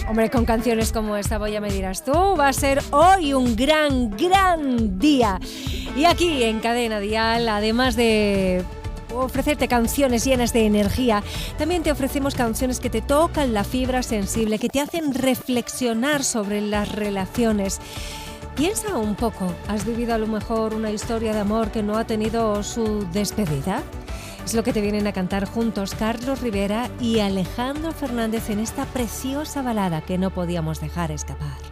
Hombre, con canciones como esta, voy a me dirás tú, va a ser hoy un gran día. Y aquí en Cadena Dial, además de ofrecerte canciones llenas de energía, también te ofrecemos canciones que te tocan la fibra sensible, que te hacen reflexionar sobre las relaciones. Piensa un poco, ¿has vivido a lo mejor una historia de amor que no ha tenido su despedida? Es lo que te vienen a cantar juntos Carlos Rivera y Alejandro Fernández en esta preciosa balada que no podíamos dejar escapar.